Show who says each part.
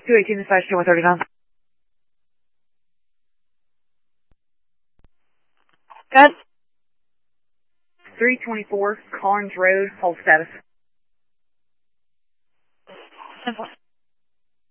Speaker 1: 218 this station 139. Cut. 324 Collins Road, hold status. 10-4.